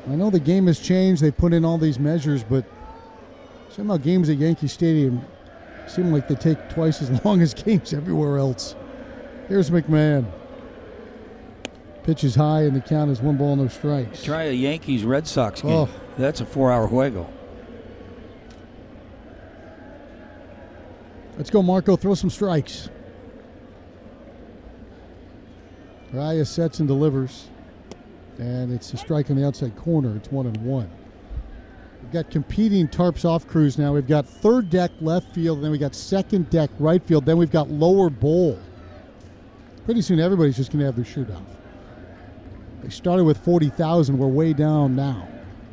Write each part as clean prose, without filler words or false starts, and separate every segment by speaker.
Speaker 1: I know the game has changed. They put in all these measures, but somehow games at Yankee Stadium seem like they take twice as long as games everywhere else. Here's McMahon. Pitch is high, and the count is 1 ball, no strikes.
Speaker 2: Try a Yankees-Red Sox game.
Speaker 1: Oh.
Speaker 2: That's a 4-hour juego.
Speaker 1: Let's go, Marco. Throw some strikes. Raya sets and delivers. And it's a strike on the outside corner. It's 1-1. We've got competing tarps off crews now. We've got third deck left field, and then we've got second deck right field. Then we've got lower bowl. Pretty soon everybody's just going to have their shirt off. They started with 40,000. We're way down now.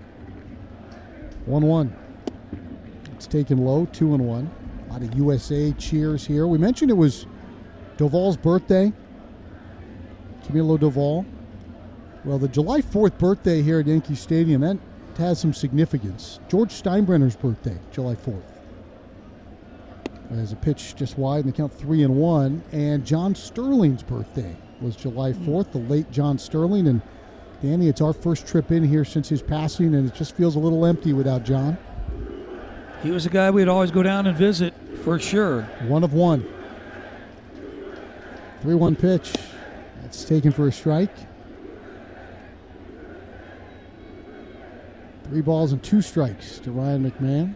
Speaker 1: 1-1. It's taken low, 2-1. A lot of USA cheers here. We mentioned it was Doval's birthday. Camilo Doval. Well, the July 4th birthday here at Yankee Stadium, that has some significance. George Steinbrenner's birthday, July 4th. As a pitch just wide, and the count 3-1. And John Sterling's birthday was July 4th, the late John Sterling. And Danny, it's our first trip in here since his passing, and it just feels a little empty without John.
Speaker 2: He was a guy we'd always go down and visit, for sure.
Speaker 1: 1 of 1. 3-1 pitch. That's taken for a strike. 3 balls and 2 strikes to Ryan McMahon.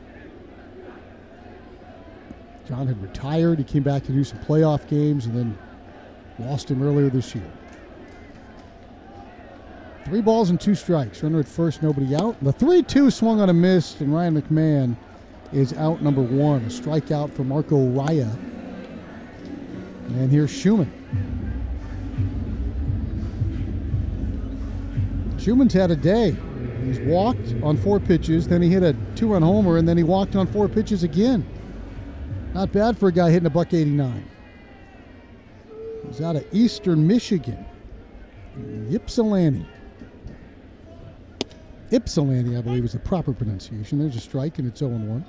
Speaker 1: John had retired. He came back to do some playoff games and then lost him earlier this year. 3 balls and 2 strikes. Runner at first, nobody out. The 3-2 swung on a miss, and Ryan McMahon is out number 1. A strikeout for Marco Raya. And here's Schumann. Schumann's had a day. He's walked on 4 pitches, then he hit a 2-run homer, and then he walked on 4 pitches again. Not bad for a guy hitting a $189. He's out of Eastern Michigan. Ypsilanti. Ypsilanti, I believe, is the proper pronunciation. There's a strike, and it's 0-1.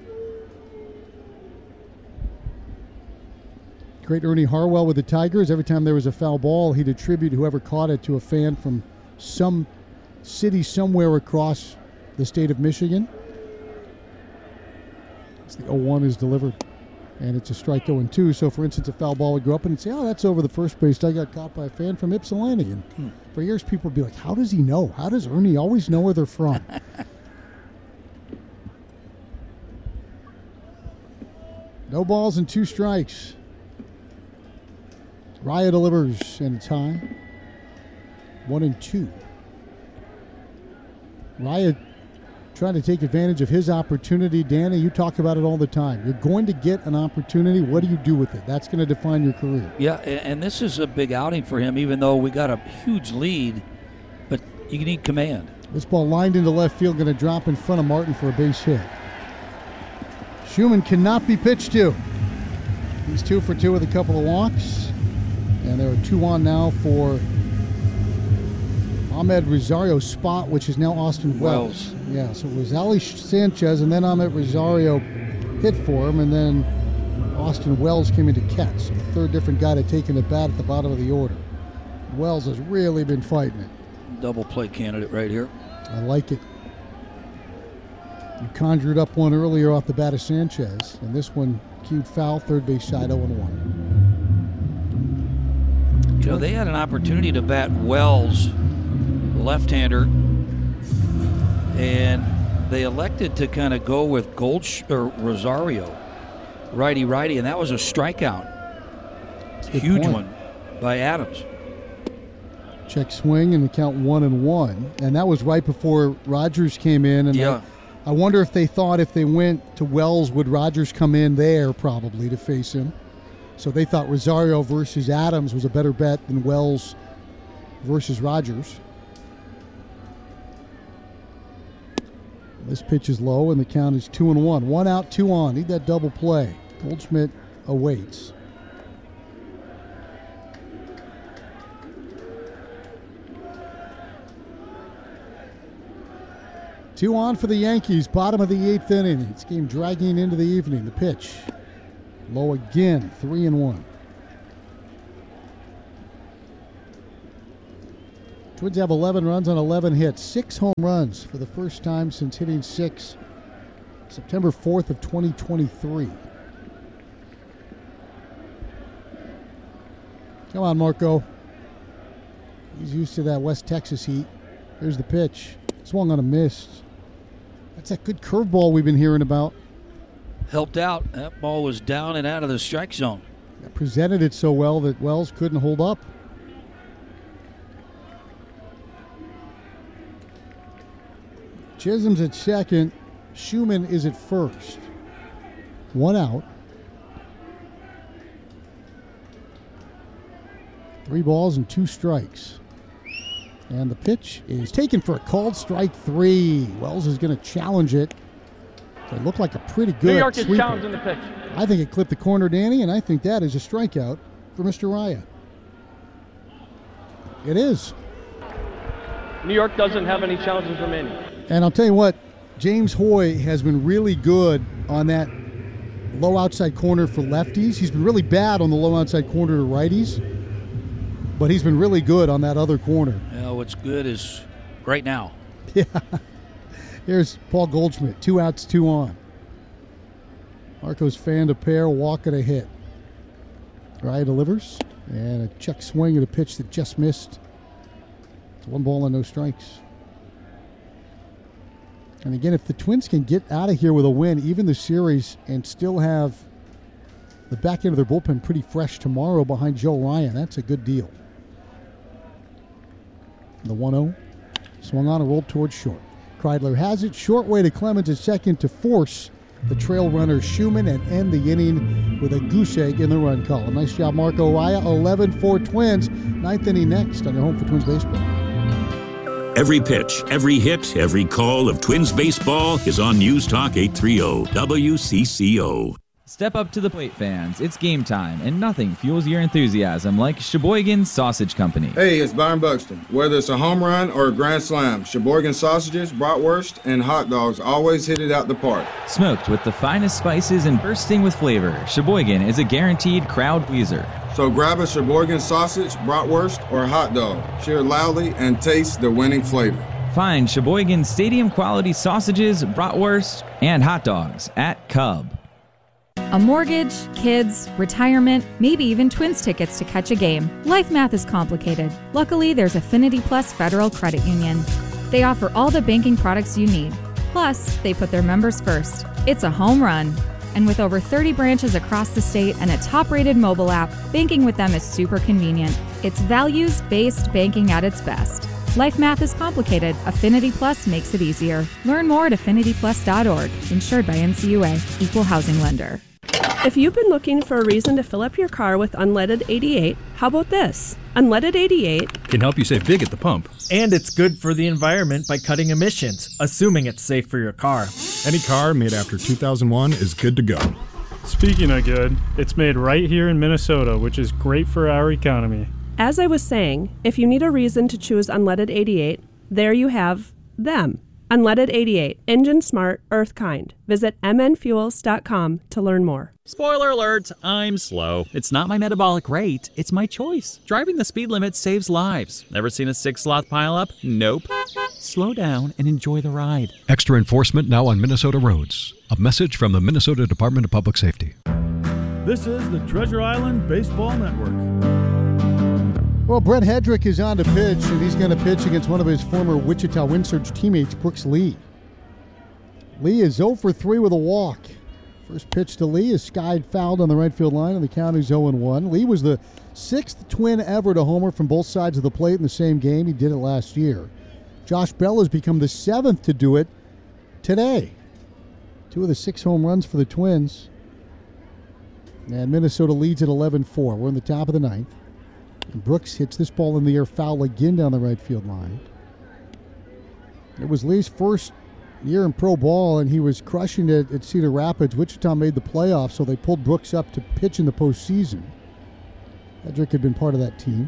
Speaker 1: Great Ernie Harwell with the Tigers. Every time there was a foul ball, he'd attribute whoever caught it to a fan from some city somewhere across the state of Michigan. It's the 0-1 is delivered, and it's a strike 0-2. So, for instance, a foul ball would go up and say, oh, that's over the first base. I got caught by a fan from Ypsilanti. And for years, people would be like, how does he know? How does Ernie always know where they're from? No balls and 2 strikes. Raya delivers, and it's high. 1-2. Raya trying to take advantage of his opportunity. Danny, you talk about it all the time. You're going to get an opportunity. What do you do with it? That's going to define your career.
Speaker 2: Yeah, and this is a big outing for him, even though we got a huge lead. But you need command.
Speaker 1: This ball lined into left field, going to drop in front of Martin for a base hit. Schumann cannot be pitched to. He's 2 for 2 with a couple of walks. And there are 2 on now for Ahmed Rosario's spot, which is now Austin Wells. Yeah, so it was Ali Sanchez, and then Ahmed Rosario hit for him, and then Austin Wells came in to catch. So the third different guy to take in at bat at the bottom of the order. Wells has really been fighting it.
Speaker 2: Double play candidate right here.
Speaker 1: I like it. You conjured up one earlier off the bat of Sanchez, and this one cued foul, third base side 0-1.
Speaker 2: You know, they had an opportunity to bat Wells, left-hander, and they elected to kind of go with Rosario, righty-righty, and that was a strikeout. Huge one by Adams.
Speaker 1: Check swing, and the count 1-1, and that was right before Rogers came in. And
Speaker 2: yeah.
Speaker 1: I wonder if they thought if they went to Wells, would Rogers come in there probably to face him? So they thought Rosario versus Adams was a better bet than Wells versus Rogers. This pitch is low, and the count is 2-1. 1 out, 2 on. Need that double play. Goldschmidt awaits. Two on for the Yankees, bottom of the 8th inning. It's game dragging into the evening. The pitch low again, 3-1. Twins have 11 runs on 11 hits, 6 home runs for the first time since hitting 6 September 4th of 2023. Come on, Marco. He's used to that West Texas heat. Here's the pitch. Swung on a miss. That's that good curveball we've been hearing about.
Speaker 2: Helped out. That ball was down and out of the strike zone.
Speaker 1: Presented it so well that Wells couldn't hold up. Chisholm's at second. Schumann is at first. 1 out. 3 balls and 2 strikes. And the pitch is taken for a called strike 3. Wells is going to challenge it. It looked like a pretty good
Speaker 3: New York is
Speaker 1: sweeper.
Speaker 3: challenging the pitch.
Speaker 1: I think it clipped the corner, Danny, and I think that is a strikeout for Mr. Raya. It is.
Speaker 3: New York doesn't have any challenges remaining.
Speaker 1: And I'll tell you what, James Hoy has been really good on that low outside corner for lefties. He's been really bad on the low outside corner to righties, but he's been really good on that other corner.
Speaker 2: Yeah, what's good is right now.
Speaker 1: Yeah. Here's Paul Goldschmidt, 2 outs, 2 on. Marco's fanned a pair, walk and a hit. Raya delivers, and a check swing at a pitch that just missed. It's 1 ball and no strikes. And again, if the Twins can get out of here with a win, even the series, and still have the back end of their bullpen pretty fresh tomorrow behind Joe Ryan, that's a good deal. The 1-0 swung on and rolled towards short. Kreidler has it. Short way to Clemens at second to force the trail runner Schumann and end the inning with a goose egg in the run column. Nice job, Marco Raya. 11-4 Twins. 9th inning next on your home for Twins baseball.
Speaker 4: Every pitch, every hit, every call of Twins baseball is on News Talk 830 WCCO.
Speaker 5: Step up to the plate, fans. It's game time, and nothing fuels your enthusiasm like Sheboygan Sausage Company.
Speaker 6: Hey, it's Byron Buxton. Whether it's a home run or a grand slam, Sheboygan sausages, bratwurst, and hot dogs always hit it out the park.
Speaker 5: Smoked with the finest spices and bursting with flavor, Sheboygan is a guaranteed crowd pleaser.
Speaker 6: So grab a Sheboygan sausage, bratwurst, or hot dog. Cheer loudly and taste the winning flavor.
Speaker 5: Find Sheboygan stadium-quality sausages, bratwurst, and hot dogs at Cub.
Speaker 7: A mortgage, kids, retirement, maybe even Twins tickets to catch a game. Life math is complicated. Luckily, there's Affinity Plus Federal Credit Union. They offer all the banking products you need. Plus, they put their members first. It's a home run. And with over 30 branches across the state and a top-rated mobile app, banking with them is super convenient. It's values-based banking at its best. Life math is complicated. Affinity Plus makes it easier. Learn more at affinityplus.org. Insured by NCUA. Equal housing lender.
Speaker 8: If you've been looking for a reason to fill up your car with Unleaded 88, how about this? Unleaded 88
Speaker 9: can help you save big at the pump.
Speaker 10: And it's good for the environment by cutting emissions, assuming it's safe for your car.
Speaker 9: Any car made after 2001 is good to go.
Speaker 11: Speaking of good, it's made right here in Minnesota, which is great for our economy.
Speaker 8: As I was saying, if you need a reason to choose Unleaded 88, there you have them. Unleaded 88, engine smart, earth kind. Visit mnfuels.com to learn more.
Speaker 12: Spoiler alert, I'm slow. It's not my metabolic rate, it's my choice. Driving the speed limit saves lives. Ever seen a 6-sloth pileup? Nope. Slow down and enjoy the ride.
Speaker 13: Extra enforcement now on Minnesota roads. A message from the Minnesota Department of Public Safety.
Speaker 14: This is the Treasure Island Baseball Network.
Speaker 1: Well, Brett Hedrick is on to pitch, and he's going to pitch against one of his former Wichita Windsurge teammates, Brooks Lee. Lee is 0 for 3 with a walk. First pitch to Lee is skied fouled on the right field line, and the count is 0-1. Lee was the 6th Twin ever to homer from both sides of the plate in the same game. He did it last year. Josh Bell has become the 7th to do it today. 2 of the 6 home runs for the Twins. And Minnesota leads at 11-4. We're in the top of the 9th. And Brooks hits this ball in the air foul again down the right field line. It was Lee's first year in pro ball, and he was crushing it at Cedar Rapids. Wichita made the playoffs, so they pulled Brooks up to pitch in the postseason. Hedrick had been part of that team.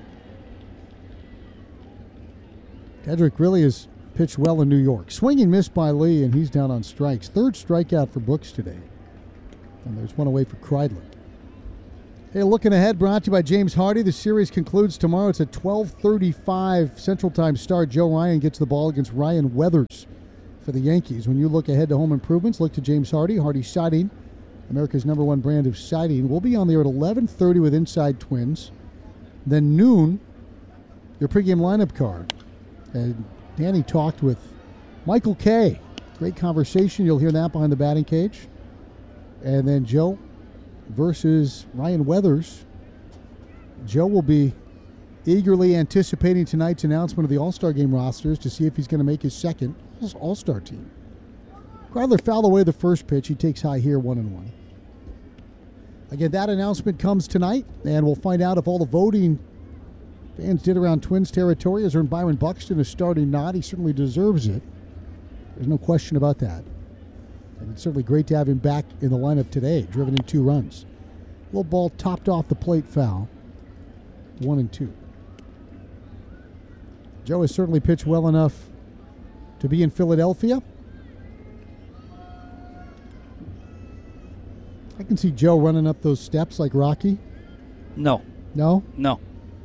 Speaker 1: Hedrick really has pitched well in New York. Swinging missed by Lee, and he's down on strikes. 3rd strikeout for Brooks today. And there's one away for Kreidler. Hey, looking ahead, brought to you by James Hardy. The series concludes tomorrow. It's a 12:35 Central Time start. Joe Ryan gets the ball against Ryan Weathers for the Yankees. When you look ahead to home improvements, look to James Hardy. Hardy Siding, America's #1 brand of siding. We'll be on there at 11:30 with Inside Twins. Then noon, your pregame lineup card. And Danny talked with Michael Kay. Great conversation. You'll hear that behind the batting cage. And then Joe versus Ryan Weathers. Joe will be eagerly anticipating tonight's announcement of the All-Star Game rosters to see if he's going to make his second All-Star team. Kreidler fouled away the first pitch. He takes high here, 1-1. Again, that announcement comes tonight, and we'll find out if all the voting fans did around Twins territory has earned Byron Buxton a starting nod. He certainly deserves it. There's no question about that. And it's certainly great to have him back in the lineup today, driven in 2 runs. Little ball topped off the plate foul. 1-2. Joe has certainly pitched well enough to be in Philadelphia. I can see Joe running up those steps like Rocky.
Speaker 2: No.
Speaker 1: No?
Speaker 2: No.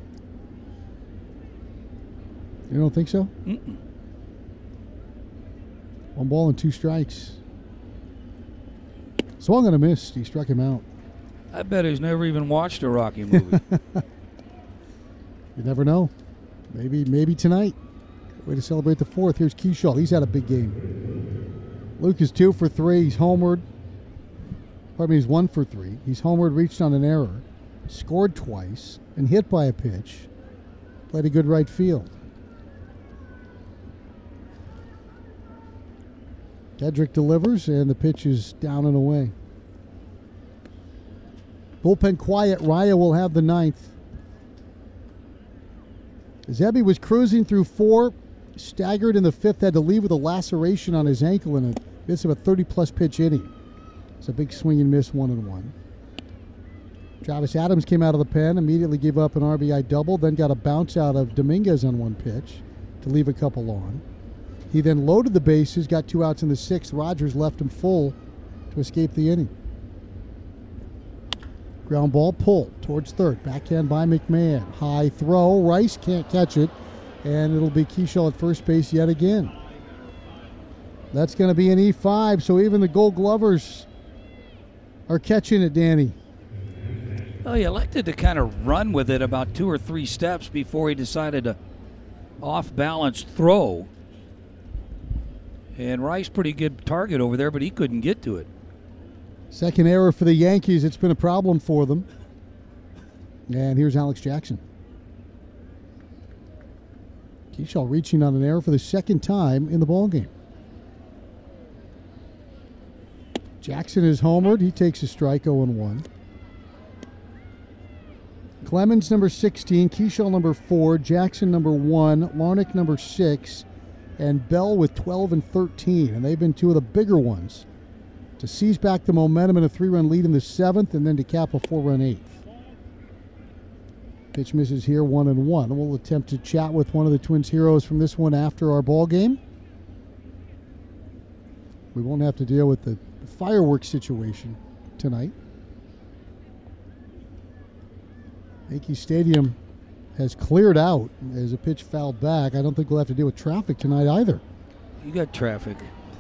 Speaker 1: You don't think so?
Speaker 2: Mm-mm.
Speaker 1: 1 ball and 2 strikes. Swung and a miss. He struck him out.
Speaker 2: I bet he's never even watched a Rocky movie.
Speaker 1: You never know. Maybe tonight. Way to celebrate the 4th. Here's Keyshaw. He's had a big game. Luke is 2 for 3. He's homered. Pardon me, he's 1 for 3. He's homered, reached on an error, scored twice, and hit by a pitch. Played a good right field. Hedrick delivers, and the pitch is down and away. Bullpen quiet. Raya will have the 9th. Zebby was cruising through 4, staggered in the 5th, had to leave with a laceration on his ankle in the midst of a 30-plus pitch inning. It's a big swing and miss, 1-1. Travis Adams came out of the pen, immediately gave up an RBI double, then got a bounce out of Dominguez on 1 pitch to leave a couple on. He then loaded the bases, got 2 outs in the 6th. Rogers left him full to escape the inning. Ground ball pull towards 3rd. Backhand by McMahon. High throw. Rice can't catch it. And it'll be Keyshaw at first base yet again. That's going to be an E5, so even the Gold Glovers are catching it, Danny.
Speaker 2: Well, he elected to kind of run with it about 2 or 3 steps before he decided to off-balance throw. And Rice, pretty good target over there, but he couldn't get to it.
Speaker 1: Second error for the Yankees. It's been a problem for them. And here's Alex Jackson. Keyshaw reaching on an error for the 2nd time in the ballgame. Jackson is homered. He takes a strike, 0-1. Clemens, number 16. Keyshaw, number 4. Jackson, number 1. Larnach, number 6. And Bell with 12 and 13. And they've been 2 of the bigger ones to seize back the momentum in a 3-run lead in the 7th and then to cap a 4-run 8th. Pitch misses here, 1-1. We'll attempt to chat with one of the Twins heroes from this one after our ball game. We won't have to deal with the fireworks situation tonight. Yankee Stadium has cleared out as a pitch fouled back. I don't think we'll have to deal with traffic tonight either.
Speaker 2: You got traffic.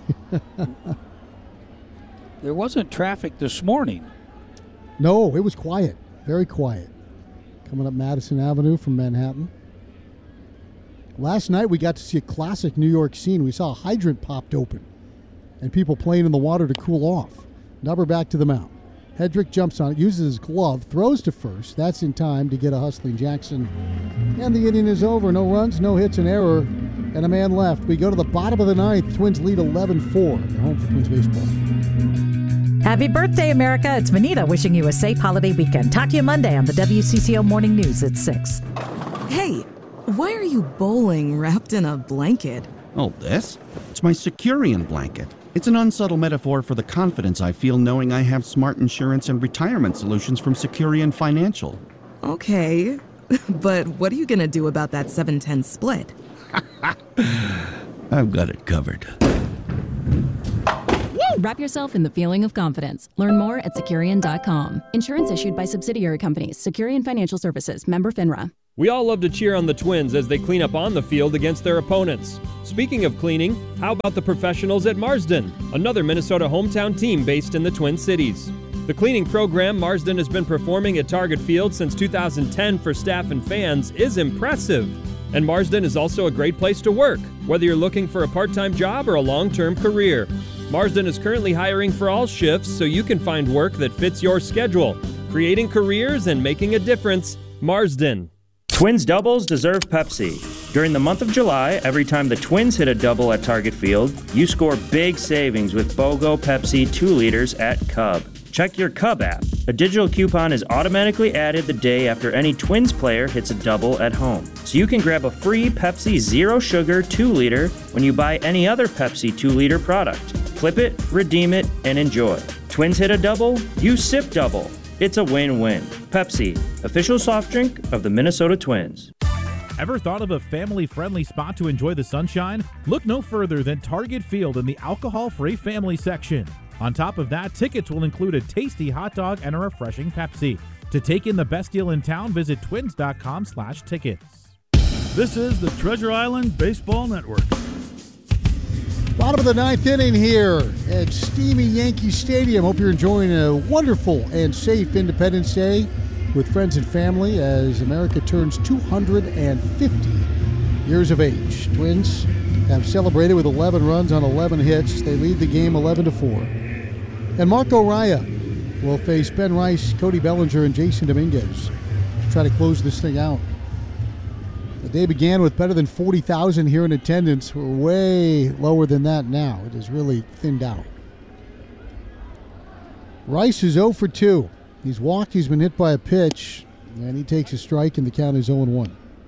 Speaker 2: There wasn't traffic this morning.
Speaker 1: No, it was quiet. Very quiet. Coming up Madison Avenue from Manhattan. Last night we got to see a classic New York scene. We saw a hydrant popped open and people playing in the water to cool off. Nubber back to the mound. Hedrick jumps on it, uses his glove, throws to first. That's in time to get a hustling Jackson. And the inning is over. No runs, no hits, an error, and a man left. We go to the bottom of the 9th. Twins lead 11-4. They're home for Twins baseball.
Speaker 15: Happy birthday, America. It's Vanita wishing you a safe holiday weekend. Talk to you Monday on the WCCO Morning News at 6.
Speaker 16: Hey, why are you bowling wrapped in a blanket?
Speaker 17: Oh, this? It's my Securian blanket. It's an unsubtle metaphor for the confidence I feel knowing I have smart insurance and retirement solutions from Securian Financial.
Speaker 16: Okay, but what are you going to do about that 7-10 split?
Speaker 17: I've got it covered.
Speaker 18: Wrap yourself in the feeling of confidence. Learn more at Securian.com. Insurance issued by subsidiary companies. Securian Financial Services. Member FINRA.
Speaker 3: We all love to cheer on the Twins as they clean up on the field against their opponents. Speaking of cleaning, how about the professionals at Marsden, another Minnesota hometown team based in the Twin Cities? The cleaning program Marsden has been performing at Target Field since 2010 for staff and fans is impressive. And Marsden is also a great place to work, whether you're looking for a part-time job or a long-term career. Marsden is currently hiring for all shifts so you can find work that fits your schedule. Creating careers and making a difference. Marsden.
Speaker 19: Twins doubles deserve Pepsi. During the month of July, every time the Twins hit a double at Target Field, you score big savings with BOGO Pepsi 2 liters at Cub. Check your Cub app. A digital coupon is automatically added the day after any Twins player hits a double at home. So you can grab a free Pepsi Zero Sugar 2 liter when you buy any other Pepsi 2 liter product. Flip it, redeem it, and enjoy. Twins hit a double, you sip double. It's a win-win. Pepsi, official soft drink of the Minnesota Twins.
Speaker 14: Ever thought of a family-friendly spot to enjoy the sunshine? Look no further than Target Field in the alcohol-free family section. On top of that, tickets will include a tasty hot dog and a refreshing Pepsi. To take in the best deal in town, visit twins.com/tickets. This is the Treasure Island Baseball Network.
Speaker 1: Bottom of the ninth inning here at steamy Yankee Stadium. Hope you're enjoying a wonderful and safe Independence Day with friends and family as America turns 250 years of age. Twins have celebrated with 11 runs on 11 hits. They lead the game 11-4. And Marco Raya will face Ben Rice, Cody Bellinger, and Jason Dominguez to try to close this thing out. The day began with better than 40,000 here in attendance. We're way lower than that now. It has really thinned out. Rice is 0 for 2. He's walked, he's been hit by a pitch, and he takes a strike, and the count is 0-1.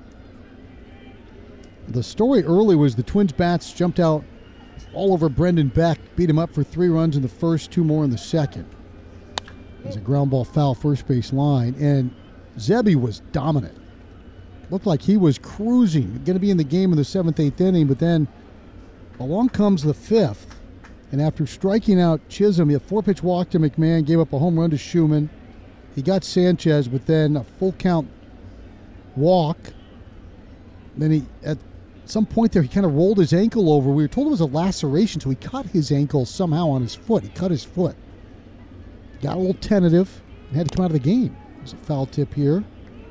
Speaker 1: The story early was the Twins bats jumped out all over Brendan Beck, beat him up for 3 runs in the first, 2 more in the second. There's a ground ball foul first base line, and Zebby was dominant. Looked like he was cruising, going to be in the game in the 7th, 8th inning, but then along comes the 5th, and after striking out Chisholm, he had a 4-pitch walk to McMahon, gave up a home run to Schumann. He got Sanchez, but then a full count walk. Then he, at some point there, he kind of rolled his ankle over. We were told it was a laceration, so he cut his ankle somehow on his foot. He cut his foot. Got a little tentative and had to come out of the game. There's a foul tip here.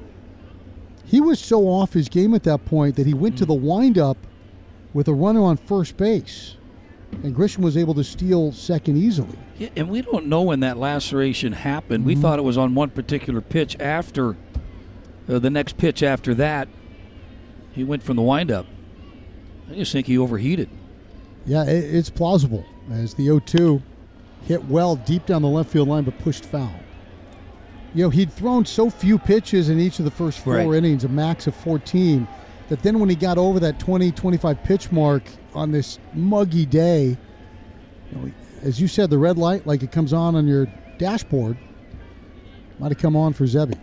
Speaker 1: He was so off his game at that point that he went to the windup with a runner on first base. And Grisham was able to steal second easily.
Speaker 2: Yeah, and we don't know when that laceration happened. We thought it was on one particular pitch after the next pitch after that. He went from the windup. I just think he overheated.
Speaker 1: Yeah, it's plausible as the 0-2 hit well deep down the left field line but pushed foul. You know, he'd thrown so few pitches in each of the first 4 innings, a max of 14, that then when he got over that 20-25 pitch mark on this muggy day, you know, as you said, the red light, like it comes on your dashboard, might have come on for Zebby.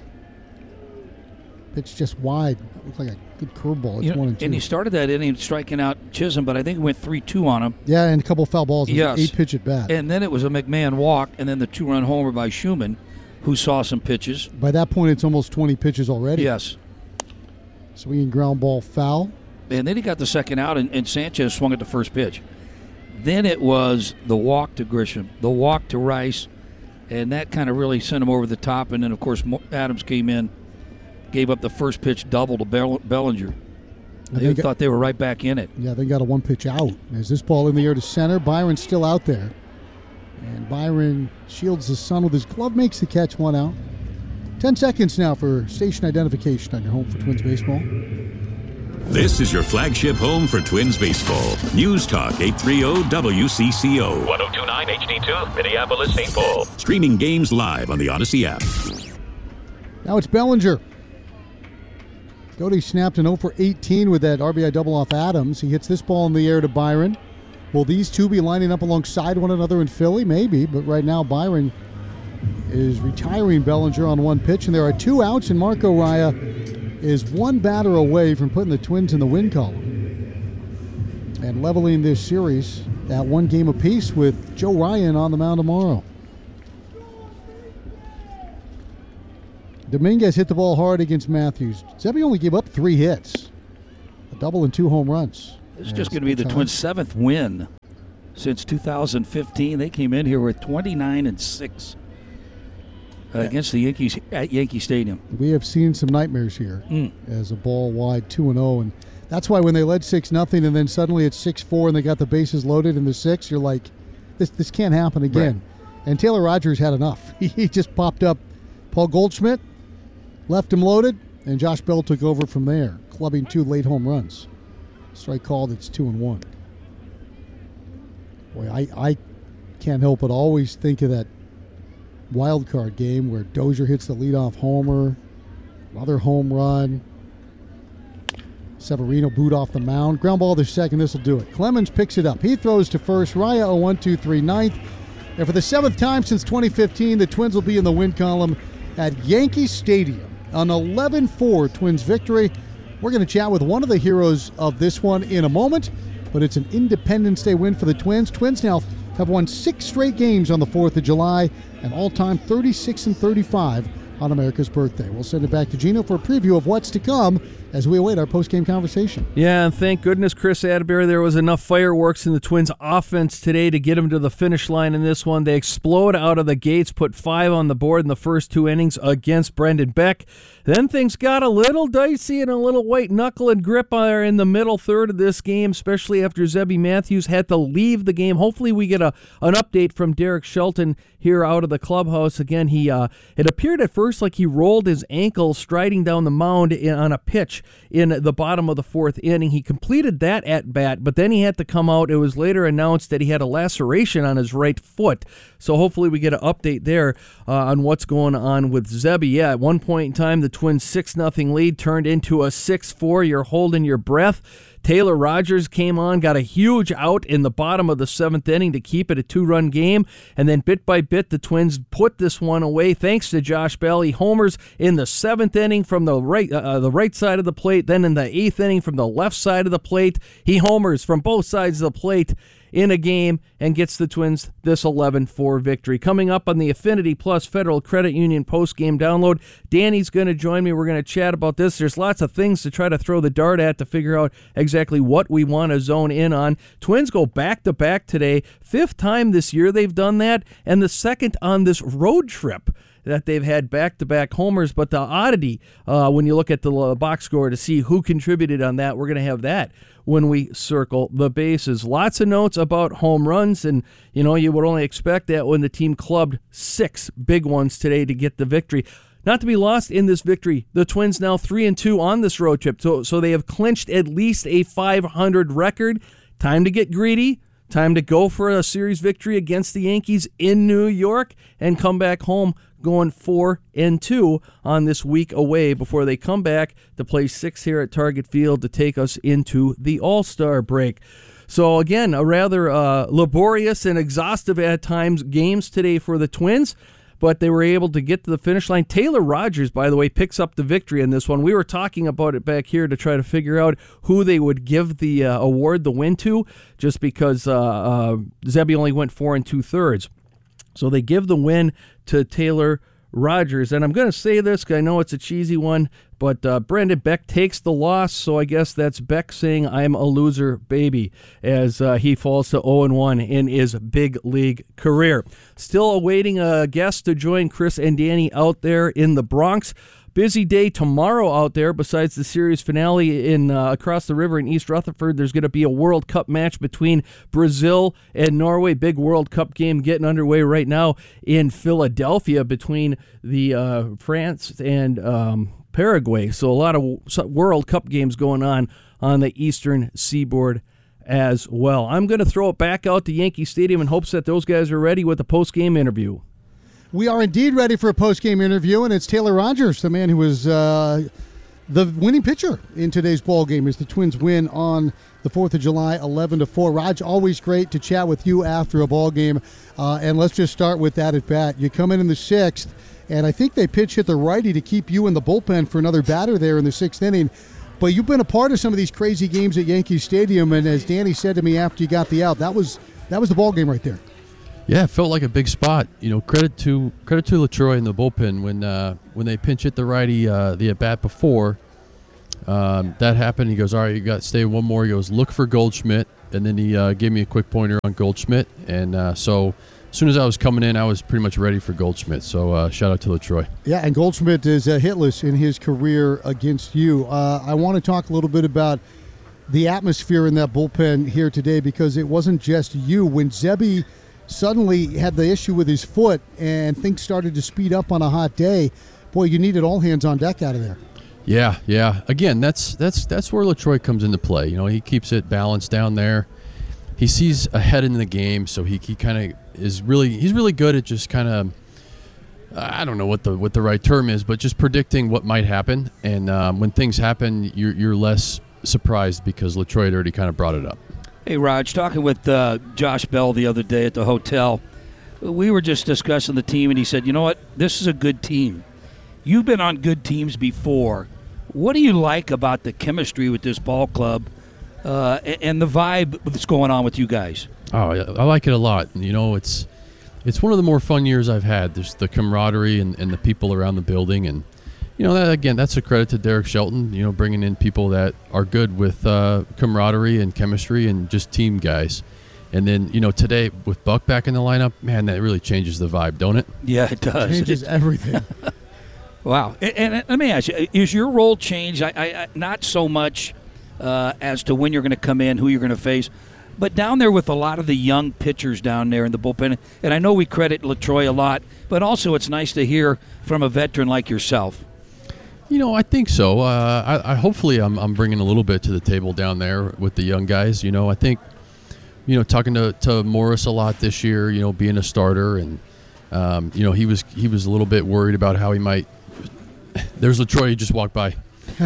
Speaker 1: Pitch just wide. That looked like a good curveball. It's 1-2.
Speaker 2: And he started that inning striking out Chisholm, but I think it went 3-2 on him.
Speaker 1: Yeah, and a couple foul balls.
Speaker 2: Yes.
Speaker 1: 8-pitch at bat.
Speaker 2: And then it was a McMahon walk, and then the 2-run homer by Schumann, who saw some pitches.
Speaker 1: By that point, it's almost 20 pitches already.
Speaker 2: Yes.
Speaker 1: Swinging ground ball foul.
Speaker 2: And then he got the second out, and Sanchez swung at the first pitch. Then it was the walk to Grisham, the walk to Rice, and that kind of really sent him over the top. And then, of course, Adams came in, gave up the first pitch double to Bellinger. They thought they were right back in it.
Speaker 1: Yeah, they got a 1-pitch out. There's this ball in the air to center. Byron's still out there. And Byron shields the sun with his glove, makes the catch, 1 out. 10 seconds now for station identification on your home for Twins baseball.
Speaker 4: This is your flagship home for Twins baseball. News Talk 830 WCCO.
Speaker 20: 1029 HD2, Minneapolis, St. Paul.
Speaker 4: Streaming games live on the Odyssey app.
Speaker 1: Now it's Bellinger. Cody snapped an 0 for 18 with that RBI double off Adams. He hits this ball in the air to Byron. Will these two be lining up alongside one another in Philly? Maybe, but right now Byron is retiring Bellinger on 1 pitch, and there are 2 outs, and Marco Raya is 1 batter away from putting the Twins in the win column and leveling this series at 1 game apiece with Joe Ryan on the mound tomorrow. Dominguez hit the ball hard against Matthews. Zebby only gave up 3 hits, a double and 2 home runs.
Speaker 2: It's just going to be the Twins' 7th win since 2015. They came in here with 29-6 against the Yankees at Yankee Stadium.
Speaker 1: We have seen some nightmares here as a ball wide 2-0, and that's why when they led 6-0 and then suddenly it's 6-4 and they got the bases loaded in the 6th, you're like, this can't happen again. Right. And Taylor Rogers had enough. He just popped up. Paul Goldschmidt left him loaded, and Josh Bell took over from there, clubbing 2 late home runs. Strike called, it's 2-1. Boy, I can't help but always think of that wild card game where Dozier hits the leadoff homer, another home run. Severino boot off the mound. Ground ball to second, this will do it. Clemens picks it up. He throws to first. Raya a 1-2-3 ninth. And for the 7th time since 2015, the Twins will be in the win column at Yankee Stadium. An 11-4 Twins victory. We're going to chat with one of the heroes of this one in a moment, but it's an Independence Day win for the Twins. Twins now have won 6 straight games on the 4th of July, an all-time 36-35 on America's birthday. We'll send it back to Gino for a preview of what's to come as we await our post-game conversation.
Speaker 21: Yeah, and thank goodness, Chris Atterbury, there was enough fireworks in the Twins' offense today to get them to the finish line in this one. They explode out of the gates, put 5 on the board in the first 2 innings against Brendan Beck. Then things got a little dicey and a little white knuckle and grip in the middle third of this game, especially after Zebby Matthews had to leave the game. Hopefully we get an update from Derek Shelton here out of the clubhouse. Again, it appeared at first like he rolled his ankle striding down the mound on a pitch in the bottom of the 4th inning. He completed that at bat, but then he had to come out. It was later announced that he had a laceration on his right foot. So hopefully we get an update there on what's going on with Zebby. Yeah, at one point in time, the Twins' 6-0 lead turned into a 6-4. You're holding your breath. Taylor Rogers came on, got a huge out in the bottom of the 7th inning to keep it a 2-run game, and then bit by bit the Twins put this one away thanks to Josh Bell. He homers in the 7th inning from the right side of the plate, then in the 8th inning from the left side of the plate. He homers from both sides of the plate in a game and gets the Twins this 11-4 victory. Coming up on the Affinity Plus Federal Credit Union post-game download, Danny's going to join me. We're going to chat about this. There's lots of things to try to throw the dart at to figure out exactly what we want to zone in on. Twins go back-to-back today. 5th time this year they've done that, and the 2nd on this road trip that they've had back-to-back homers. But the oddity, when you look at the box score to see who contributed on that, we're going to have that when we circle the bases. Lots of notes about home runs, and you would only expect that when the team clubbed 6 big ones today to get the victory. Not to be lost in this victory, the Twins now 3-2 on this road trip, so they have clinched at least a .500 record. Time to get greedy. Time to go for a series victory against the Yankees in New York and come back home going 4-2 on this week away before they come back to play 6 here at Target Field to take us into the All-Star break. So again, a rather laborious and exhaustive at times games today for the Twins, but they were able to get to the finish line. Taylor Rogers, by the way, picks up the victory in this one. We were talking about it back here to try to figure out who they would give the award, the win to, just because Zebby only went 4 2/3. So they give the win to Taylor Rogers. And I'm going to say this because I know it's a cheesy one, but Brendan Beck takes the loss, so I guess that's Beck saying I'm a loser, baby, as he falls to 0-1 in his big league career. Still awaiting a guest to join Chris and Danny out there in the Bronx. Busy day tomorrow out there. Besides the series finale in across the river in East Rutherford, there's going to be a World Cup match between Brazil and Norway. Big World Cup game getting underway right now in Philadelphia between the France and Paraguay. So a lot of World Cup games going on the Eastern Seaboard as well. I'm going to throw it back out to Yankee Stadium in hopes that those guys are ready with the post-game interview.
Speaker 1: We are indeed ready for a post-game interview, and it's Taylor Rogers, the man who was the winning pitcher in today's ball game as the Twins win on the 4th of July, 11-4. Raj, always great to chat with you after a ball game, and let's just start with that at bat. You come in the 6th, and I think they pitch hit the righty to keep you in the bullpen for another batter there in the 6th inning. But you've been a part of some of these crazy games at Yankee Stadium, and as Danny said to me after you got the out, that was That was the ball game right there.
Speaker 6: Yeah, it felt like a big spot. Credit to LaTroy in the bullpen when they pinch hit the righty the at bat before. That happened. He goes, all right, you got to stay one more. He goes, look for Goldschmidt, and then he gave me a quick pointer on Goldschmidt, and so as soon as I was coming in, I was pretty much ready for Goldschmidt. So shout out to LaTroy.
Speaker 1: Yeah, and Goldschmidt is hitless in his career against you. I want to talk a little bit about the atmosphere in that bullpen here today, because it wasn't just you. When Zebby suddenly had the issue with his foot and things started to speed up on a hot day, boy, you needed all hands on deck out of there.
Speaker 6: Yeah. Again, that's where LaTroy comes into play. He keeps it balanced down there. He sees ahead in the game, so he kind of he's really good at just kind of, I don't know what the right term is, but just predicting what might happen. And when things happen, you're less surprised because LaTroy had already kind of brought it up.
Speaker 2: Hey, Raj, talking with Josh Bell the other day at the hotel, we were just discussing the team, and he said, you know what, this is a good team. You've been on good teams before. What do you like about the chemistry with this ball club and the vibe that's going on with you guys?
Speaker 6: Oh, I like it a lot. It's one of the more fun years I've had. There's the camaraderie and the people around the building, and that's a credit to Derek Shelton. Bringing in people that are good with camaraderie and chemistry and just team guys. And then today with Buck back in the lineup, man, that really changes the vibe, don't it?
Speaker 2: Yeah, it does.
Speaker 1: Changes everything.
Speaker 2: Wow. And let me ask you, is your role changed? I not so much as to when you're going to come in, who you're going to face, but down there with a lot of the young pitchers down there in the bullpen, and I know we credit LaTroy a lot, but also it's nice to hear from a veteran like yourself.
Speaker 6: I think so. I hopefully I'm bringing a little bit to the table down there with the young guys. I think, talking to Morris a lot this year, being a starter, and he was a little bit worried about how he might. There's LaTroy, he just walked by.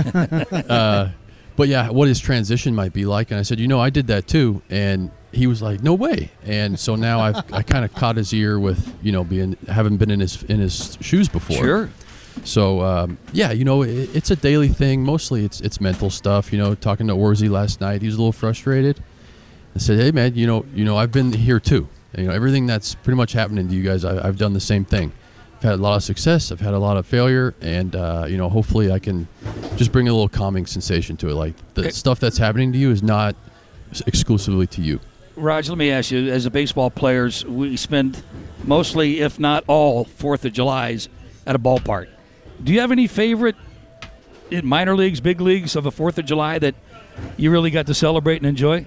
Speaker 6: But yeah, what his transition might be like. And I said, I did that too. And he was like, no way. And so now I kind of caught his ear with, having been in his shoes before.
Speaker 2: Sure.
Speaker 6: So it's a daily thing. Mostly it's mental stuff. Talking to Orzy last night, he was a little frustrated. I said, hey man, I've been here too. Everything that's pretty much happening to you guys, I've done the same thing. I've had a lot of success. I've had a lot of failure, and hopefully I can just bring a little calming sensation to it. Like the stuff that's happening to you is not exclusively to you.
Speaker 2: Raj, let me ask you, as a baseball players, we spend mostly, if not all, 4th of Julys at a ballpark. Do you have any favorite in minor leagues, big leagues of a 4th of July that you really got to celebrate and enjoy?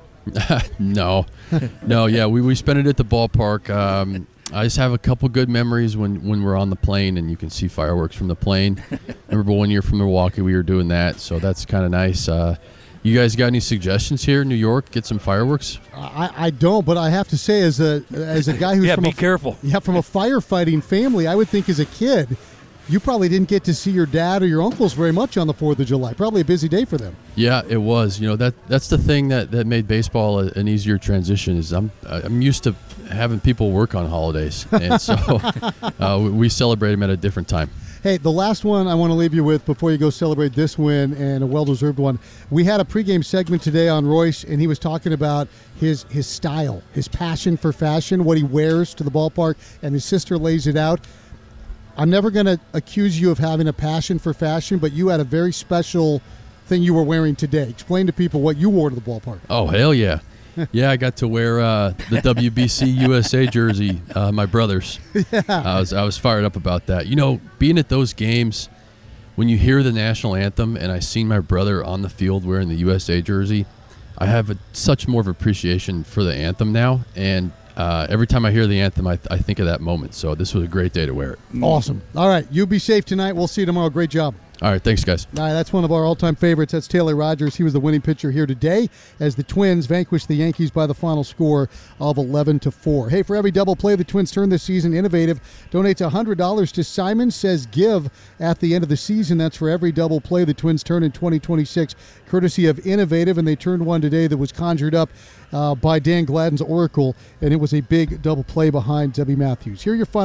Speaker 6: No. Yeah, we spent it at the ballpark. I just have a couple good memories when we're on the plane and you can see fireworks from the plane. Remember one year from Milwaukee we were doing that, so that's kind of nice. You guys got any suggestions here in New York? Get some fireworks?
Speaker 1: I don't, but I have to say, as a guy who's
Speaker 2: be careful.
Speaker 1: Yeah, from a firefighting family, I would think as a kid, you probably didn't get to see your dad or your uncles very much on the 4th of July. Probably a busy day for them.
Speaker 6: Yeah, it was. That's the thing that made baseball an easier transition. Is I'm used to having people work on holidays, and so we celebrate them at a different time.
Speaker 1: Hey, the last one I want to leave you with before you go celebrate this win, and a well-deserved one. We had a pregame segment today on Royce, and he was talking about his style, his passion for fashion, what he wears to the ballpark, and his sister lays it out. I'm never going to accuse you of having a passion for fashion, but you had a very special thing you were wearing today. Explain to people what you wore to the ballpark.
Speaker 6: Oh, hell yeah. Yeah, I got to wear the WBC USA jersey, my brother's.
Speaker 1: Yeah.
Speaker 6: I was fired up about that. Being at those games, when you hear the national anthem and I seen my brother on the field wearing the USA jersey, I have such more of appreciation for the anthem now. And every time I hear the anthem, I think of that moment. So this was a great day to wear it.
Speaker 1: Awesome. All right, you be safe tonight. We'll see you tomorrow. Great job.
Speaker 6: All right, thanks, guys.
Speaker 1: All right, that's one of our all-time favorites. That's Taylor Rogers. He was the winning pitcher here today as the Twins vanquished the Yankees by the final score of 11-4. Hey, for every double play the Twins turn this season, Innovative donates $100 to Simon Says Give at the end of the season. That's for every double play the Twins turn in 2026, courtesy of Innovative, and they turned one today that was conjured up by Dan Gladden's Oracle, and it was a big double play behind Debbie Matthews. Here are your final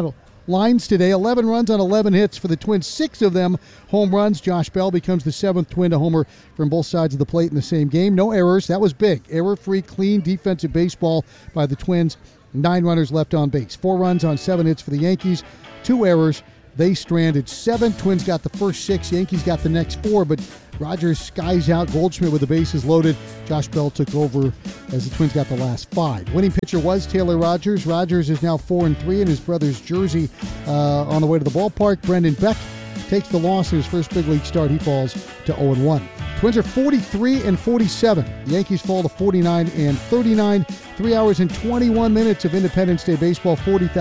Speaker 1: lines today. 11 runs on 11 hits for the Twins, 6 of them home runs. Josh Bell becomes the 7th Twin to homer from both sides of the plate in the same game. No errors. That was big. Error-free, clean defensive baseball by the Twins. 9 runners left on base. 4 runs on 7 hits for the Yankees. 2 errors. They stranded 7. Twins got the first 6. Yankees got the next 4, but Rogers skies out Goldschmidt with the bases loaded. Josh Bell took over as the Twins got the last 5. Winning pitcher was Taylor Rogers. Rogers is now 4-3 in his brother's jersey on the way to the ballpark. Brendan Beck takes the loss in his first big league start. He falls to 0-1. Twins are 43-47. The Yankees fall to 49-39. 3 hours and 21 minutes of Independence Day baseball.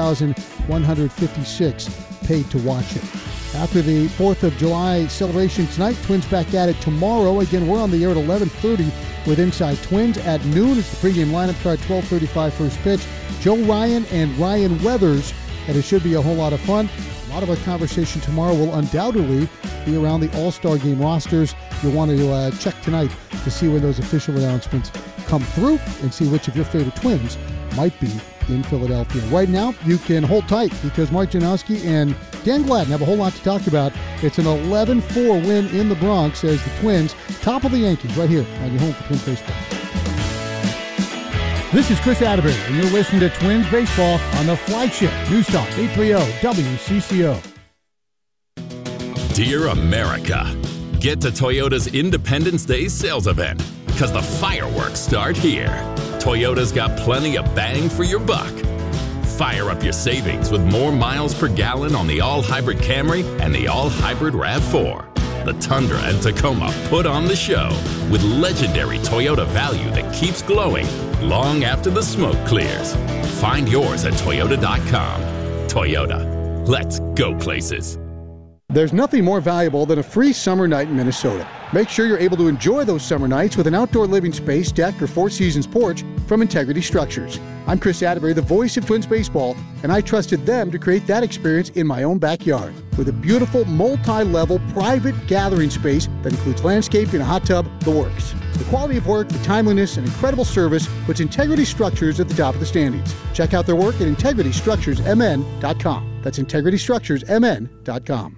Speaker 1: 40,156 paid to watch it. After the 4th of July celebration tonight, Twins back at it tomorrow. Again, we're on the air at 11:30 with Inside Twins. At noon is the pregame lineup card, 12:35 first pitch. Joe Ryan and Ryan Weathers, and it should be a whole lot of fun. A lot of our conversation tomorrow will undoubtedly be around the All-Star Game rosters. You'll want to check tonight to see when those official announcements come through and see which of your favorite Twins might be in Philadelphia. Right now, you can hold tight because Mark Janowski and Dan Gladden have a whole lot to talk about. It's an 11-4 win in the Bronx as the Twins topple the Yankees right here on your home for Twins Baseball. This is Chris Atterbury, and you're listening to Twins Baseball on the flagship News Talk 830 WCCO.
Speaker 5: Dear America, get to Toyota's Independence Day sales event because the fireworks start here. Toyota's got plenty of bang for your buck. Fire up your savings with more miles per gallon on the all-hybrid Camry and the all-hybrid RAV4. The Tundra and Tacoma put on the show with legendary Toyota value that keeps glowing long after the smoke clears. Find yours at Toyota.com. Toyota, let's go places.
Speaker 1: There's nothing more valuable than a free summer night in Minnesota. Make sure you're able to enjoy those summer nights with an outdoor living space, deck, or Four Seasons porch from Integrity Structures. I'm Chris Atterbury, the voice of Twins Baseball, and I trusted them to create that experience in my own backyard. With a beautiful multi-level private gathering space that includes landscaping, a hot tub, the works. The quality of work, the timeliness, and incredible service puts Integrity Structures at the top of the standings. Check out their work at IntegrityStructuresMN.com. That's IntegrityStructuresMN.com.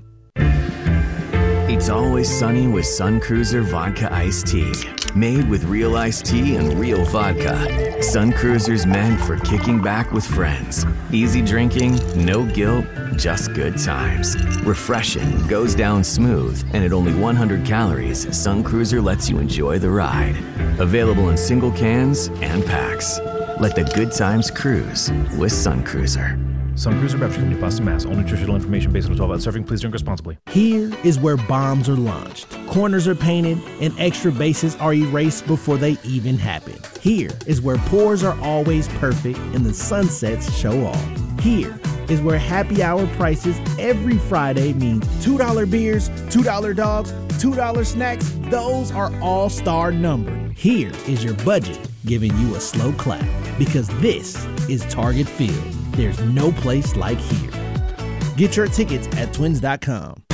Speaker 22: It's always sunny with Sun Cruiser Vodka Iced Tea. Made with real iced tea and real vodka. Sun Cruiser's meant for kicking back with friends. Easy drinking, no guilt, just good times. Refreshing, goes down smooth, and at only 100 calories, Sun Cruiser lets you enjoy the ride. Available in single cans and packs. Let the good times cruise with Sun Cruiser.
Speaker 23: Sun Cruiser Beverage Company, Boston, Mass. All nutritional information based on 12-ounce serving. Please drink responsibly.
Speaker 24: Here is where bombs are launched, corners are painted, and extra bases are erased before they even happen. Here is where pours are always perfect and the sunsets show off. Here is where happy hour prices every Friday means $2 beers, $2 dogs, $2 snacks. Those are all-star numbered. Here is your budget giving you a slow clap because this is Target Field. There's no place like here. Get your tickets at twins.com.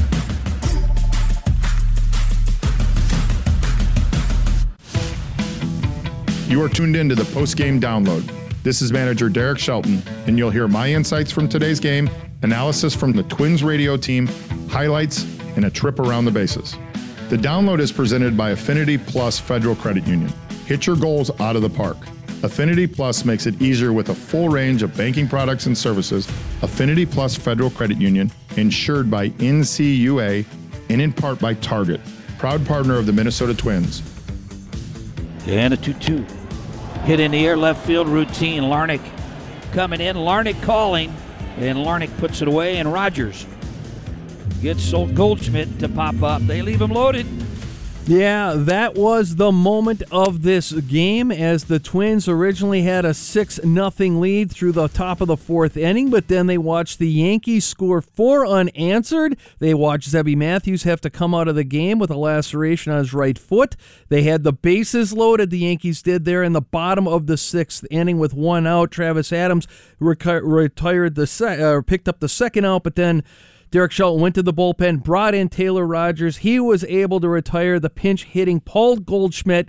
Speaker 9: You are tuned in to the post-game download. This is manager Derek Shelton, and you'll hear my insights from today's game, analysis from the Twins radio team, highlights, and a trip around the bases. The download is presented by Affinity Plus Federal Credit Union. Hit your goals out of the park. Affinity Plus makes it easier with a full range of banking products and services. Affinity Plus Federal Credit Union, insured by NCUA and in part by Target, proud partner of the Minnesota Twins.
Speaker 2: And a 2-2. Hit in the air, left field routine. Larnach coming in, Larnach calling, and Larnach puts it away, and Rogers gets Goldschmidt to pop up. They leave him loaded.
Speaker 21: Yeah, that was the moment of this game as the Twins originally had a 6-0 lead through the top of the 4th inning, but then they watched the Yankees score 4 unanswered. They watched Zebby Matthews have to come out of the game with a laceration on his right foot. They had the bases loaded, the Yankees did there in the bottom of the 6th inning with 1 out. Travis Adams picked up the second out, but then Derek Shelton went to the bullpen, brought in Taylor Rogers. He was able to retire the pinch-hitting Paul Goldschmidt.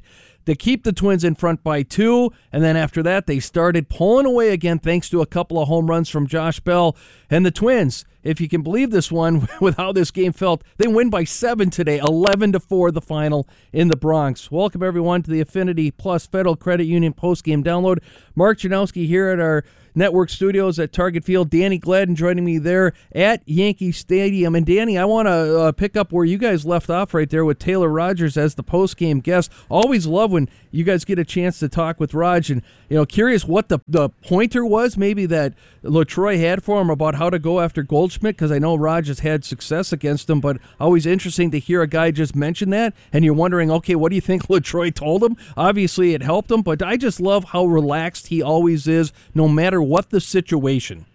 Speaker 21: to keep the Twins in front by 2, and then after that they started pulling away again thanks to a couple of home runs from Josh Bell. And the Twins, if you can believe this one, with how this game felt, they win by 7 today, 11-4 the final in the Bronx. Welcome everyone to the Affinity Plus Federal Credit Union postgame download. Mark Janowski here at our network studios at Target Field. Danny Gladden joining me there at Yankee Stadium. And Danny, I want to pick up where you guys left off right there with Taylor Rogers as the postgame guest. Always love when you guys get a chance to talk with Raj, and curious what the pointer was maybe that LaTroy had for him about how to go after Goldschmidt, because I know Raj has had success against him, but always interesting to hear a guy just mention that, and you're wondering, okay, what do you think LaTroy told him? Obviously it helped him, but I just love how relaxed he always is, no matter what the situation.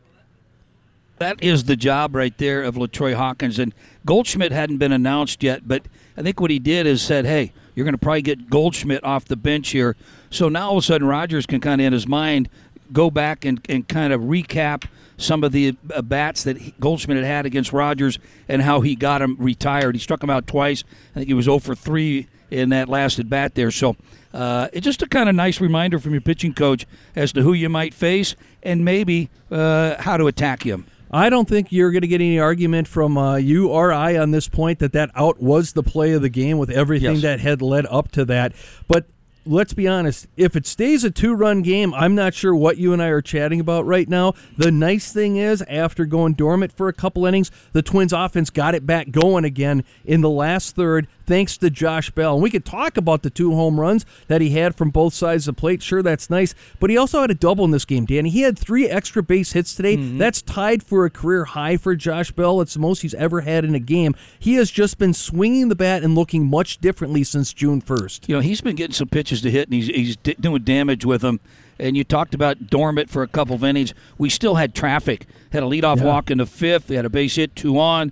Speaker 2: That is the job right there of LaTroy Hawkins. And Goldschmidt hadn't been announced yet, but I think what he did is said, hey, you're going to probably get Goldschmidt off the bench here. So now all of a sudden Rogers can kind of in his mind go back and kind of recap some of the bats that Goldschmidt had against Rogers and how he got him retired. He struck him out twice. I think he was 0 for 3 in that last at bat there. So it's just a kind of nice reminder from your pitching coach as to who you might face and maybe how to attack him.
Speaker 21: I don't think you're going to get any argument from you or I on this point that out was the play of the game with everything that had led up to that. But let's be honest, if it stays a 2-run game, I'm not sure what you and I are chatting about right now. The nice thing is, after going dormant for a couple innings, the Twins offense got it back going again in the last third, thanks to Josh Bell. And we could talk about the 2 home runs that he had from both sides of the plate. Sure, that's nice. But he also had a double in this game, Danny. He had 3 extra base hits today. That's tied for a career high for Josh Bell. It's the most he's ever had in a game. He has just been swinging the bat and looking much differently since June 1st.
Speaker 2: He's been getting some pitches to hit, and he's doing damage with them. And you talked about dormant for a couple of innings. We still had traffic. Had a leadoff walk in the 5th. We had a base hit, 2 on.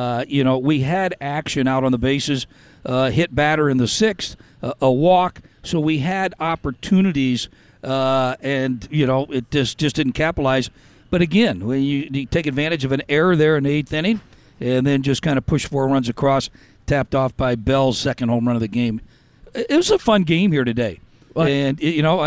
Speaker 2: We had action out on the bases, hit batter in the 6th, a walk. So we had opportunities, and it just didn't capitalize. But again, when you take advantage of an error there in the 8th inning, and then just kind of push 4 runs across, tapped off by Bell's second home run of the game. It was a fun game here today. And,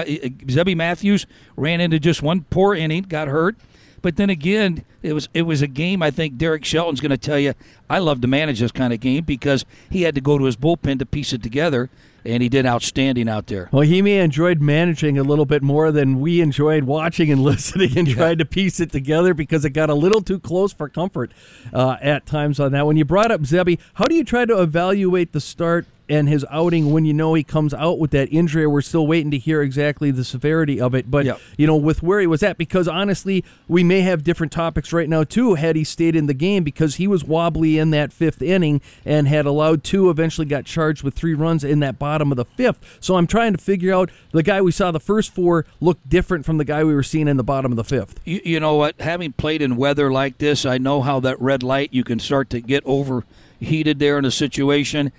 Speaker 2: Zebby Matthews ran into just one poor inning, got hurt. But then again, it was a game I think Derek Shelton's going to tell you, I love to manage this kind of game because he had to go to his bullpen to piece it together, and he did outstanding out there.
Speaker 21: Well, he may have enjoyed managing a little bit more than we enjoyed watching and listening and trying to piece it together because it got a little too close for comfort at times on that. When you brought up Zebby, how do you try to evaluate the start and his outing when he comes out with that injury? We're still waiting to hear exactly the severity of it. But, with where he was at, because honestly, we may have different topics right now, too, had he stayed in the game because he was wobbly in that 5th inning and had allowed 2, eventually got charged with 3 runs in that bottom of the 5th. So I'm trying to figure out, the guy we saw the first 4 looked different from the guy we were seeing in the bottom of the 5th.
Speaker 2: You know what? Having played in weather like this, I know how that red light, you can start to get overheated there in a situation.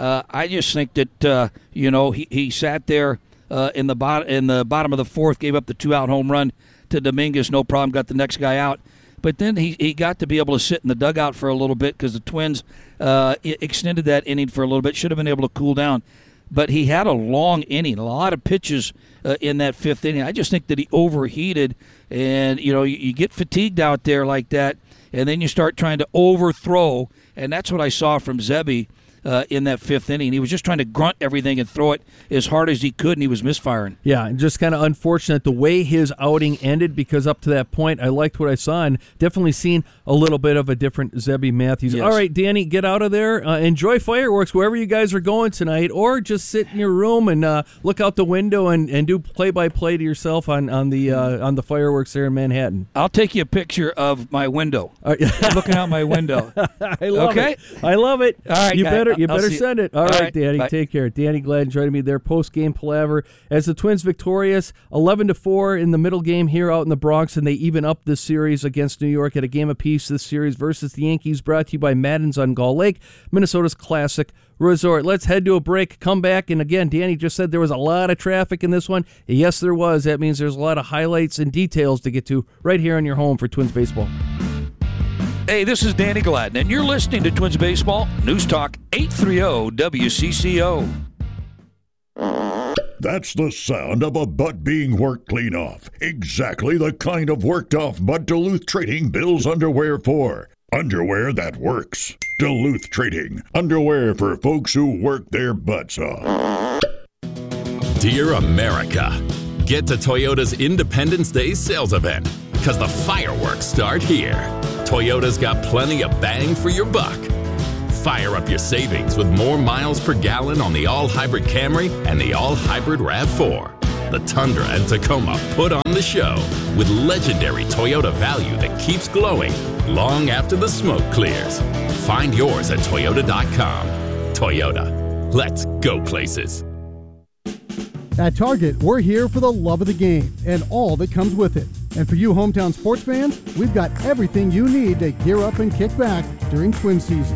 Speaker 2: I just think that he sat there in the bottom of the 4th, gave up the 2-out home run to Dominguez, no problem, got the next guy out. But then he got to be able to sit in the dugout for a little bit because the Twins extended that inning for a little bit, should have been able to cool down. But he had a long inning, a lot of pitches in that 5th inning. I just think that he overheated, and you get fatigued out there like that, and then you start trying to overthrow, and that's what I saw from Zebby in that 5th inning. He was just trying to grunt everything and throw it as hard as he could, and he was misfiring.
Speaker 21: Yeah, and just kind of unfortunate the way his outing ended, because up to that point, I liked what I saw and definitely seen a little bit of a different Zebby Matthews. Yes. All right, Danny, get out of there. Enjoy fireworks wherever you guys are going tonight, or just sit in your room and look out the window and do play-by-play to yourself on the fireworks there in Manhattan.
Speaker 2: I'll take you a picture of my window. Looking out my window.
Speaker 21: I love it. I love it.
Speaker 2: All right,
Speaker 21: You better send it. All right, Danny,
Speaker 2: bye.
Speaker 21: Take care. Danny Gladden joining me there, post-game palaver, as the Twins victorious 11-4 in the middle game here out in the Bronx, and they even up this series against New York at a game apiece this series versus the Yankees, brought to you by Madden's on Gull Lake, Minnesota's classic resort. Let's head to a break, come back, and again, Danny just said there was a lot of traffic in this one. Yes, there was. That means there's a lot of highlights and details to get to right here on your home for Twins Baseball.
Speaker 2: Hey, this is Danny Gladden, and you're listening to Twins Baseball, News Talk 830 WCCO.
Speaker 7: That's the sound of a butt being worked clean off. Exactly the kind of worked off butt Duluth Trading builds underwear for. Underwear that works. Duluth Trading. Underwear for folks who work their butts off.
Speaker 5: Dear America, get to Toyota's Independence Day sales event, because the fireworks start here. Toyota's got plenty of bang for your buck. Fire up your savings with more miles per gallon on the all-hybrid Camry and the all-hybrid RAV4. The Tundra and Tacoma put on the show with legendary Toyota value that keeps glowing long after the smoke clears. Find yours at Toyota.com. Toyota, let's go places.
Speaker 1: At Target, we're here for the love of the game and all that comes with it. And for you hometown sports fans, we've got everything you need to gear up and kick back during Twin season.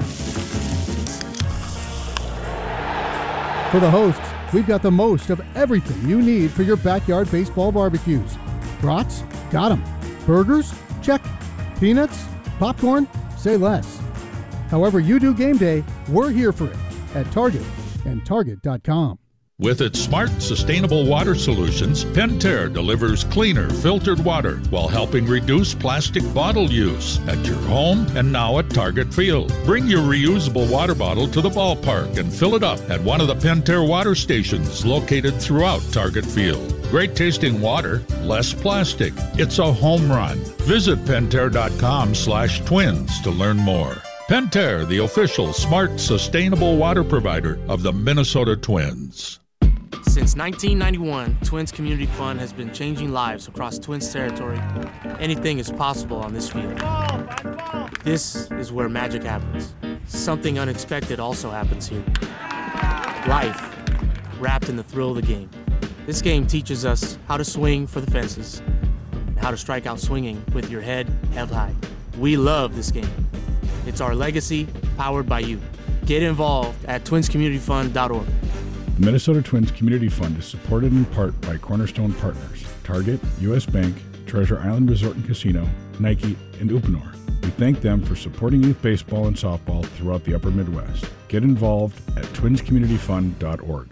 Speaker 1: For the hosts, we've got the most of everything you need for your backyard baseball barbecues. Brats? Got 'em. Burgers? Check. Peanuts? Popcorn? Say less. However you do game day, we're here for it at Target and Target.com.
Speaker 8: With its smart, sustainable water solutions, Pentair delivers cleaner, filtered water while helping reduce plastic bottle use at your home and now at Target Field. Bring your reusable water bottle to the ballpark and fill it up at one of the Pentair water stations located throughout Target Field. Great tasting water, less plastic. It's a home run. Visit Pentair.com/twins to learn more. Pentair, the official smart, sustainable water provider of the Minnesota Twins.
Speaker 10: Since 1991, Twins Community Fund has been changing lives across Twins territory. Anything is possible on this field. This is where magic happens. Something unexpected also happens here. Life, wrapped in the thrill of the game. This game teaches us how to swing for the fences and how to strike out swinging with your head held high. We love this game. It's our legacy, powered by you. Get involved at twinscommunityfund.org.
Speaker 11: The Minnesota Twins Community Fund is supported in part by Cornerstone Partners, Target, U.S. Bank, Treasure Island Resort and Casino, Nike, and Uponor. We thank them for supporting youth baseball and softball throughout the upper Midwest. Get involved at twinscommunityfund.org.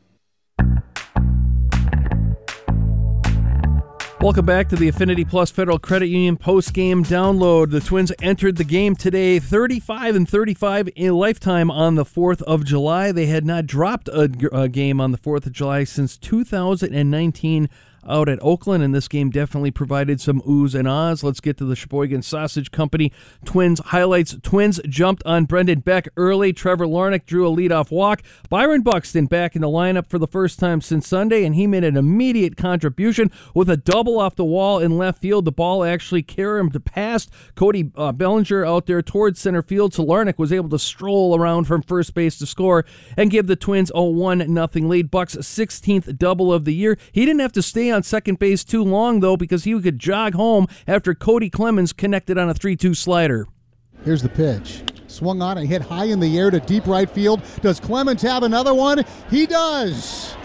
Speaker 21: Welcome back to the Affinity Plus Federal Credit Union post-game download. The Twins entered the game today 35-35 in lifetime on the 4th of July. They had not dropped a game on the 4th of July since 2019 out at Oakland, and this game definitely provided some oohs and ahs. Let's get to the Sheboygan Sausage Company Twins highlights. Twins jumped on Brendan Beck early. Trevor Larnach drew a leadoff walk. Byron Buxton back in the lineup for the first time since Sunday, and he made an immediate contribution with a double off the wall in left field. The ball actually carried him past Cody Bellinger out there towards center field, so Larnach was able to stroll around from first base to score and give the Twins a 1-0 lead. Buck's 16th double of the year. He didn't have to stay on second base too long, though, because he could jog home after Cody Clemens connected on a 3-2 slider.
Speaker 1: Here's the pitch. Swung on and hit high in the air to deep right field. Does Clemens have another one? He does.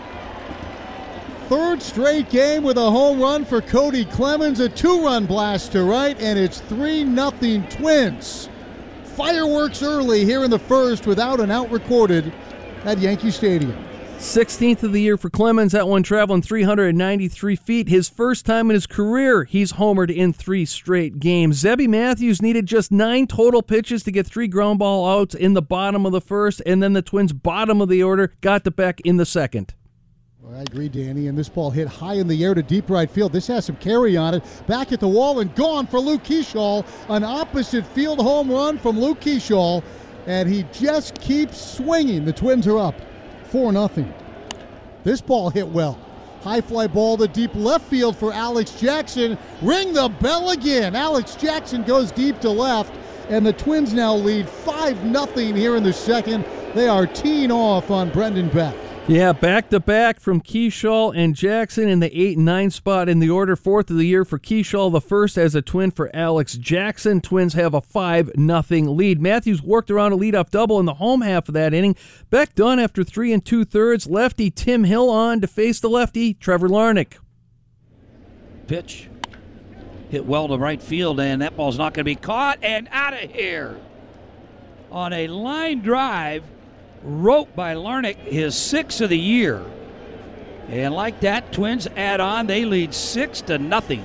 Speaker 1: Third straight game with a home run for Cody Clemens. A 2-run blast to right, and it's 3-0 Twins. Fireworks early here in the first without an out recorded at Yankee Stadium.
Speaker 21: 16th of the year for Clemens, that one traveling 393 feet. His first time in his career, he's homered in 3 straight games. Zebby Matthews needed just 9 total pitches to get 3 ground ball outs in the bottom of the first, and then the Twins' bottom of the order got to Beck in the second.
Speaker 1: Well, I agree, Danny, and this ball hit high in the air to deep right field. This has some carry on it. Back at the wall and gone for Luke Keeschall. An opposite field home run from Luke Keeschall, and he just keeps swinging. The Twins are up 4-0. This ball hit well. High fly ball to deep left field for Alex Jackson. Ring the bell again. Alex Jackson goes deep to left, and the Twins now lead 5-0 here in the second. They are teeing off on Brendan Beck.
Speaker 21: Yeah, back-to-back from Keeschall and Jackson in the 8 and 9 spot in the order. 4th of the year for Keeschall, the first as a Twin for Alex Jackson. Twins have a 5-0 lead. Matthews worked around a leadoff double in the home half of that inning. Beck done after 3 2/3. Lefty Tim Hill on to face the lefty, Trevor Larnach.
Speaker 2: Pitch. Hit well to right field, and that ball's not going to be caught, and out of here. On a line drive roped by Larnach, his 6th of the year. And like that, Twins add on. They lead 6-0.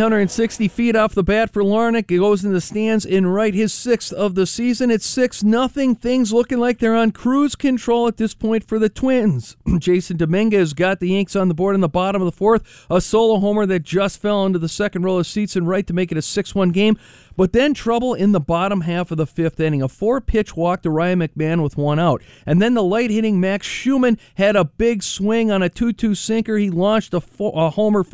Speaker 21: 360 feet off the bat for Larnach. It goes in the stands in right, his 6th of the season. It's 6-0. Things looking like they're on cruise control at this point for the Twins. Jason Dominguez got the Yanks on the board in the bottom of the 4th. A solo homer that just fell into the second row of seats in right to make it a 6-1 game. But then trouble in the bottom half of the 5th inning. A 4-pitch walk to Ryan McMahon with 1 out. And then the light-hitting Max Schumann had a big swing on a 2-2 sinker. He launched a homer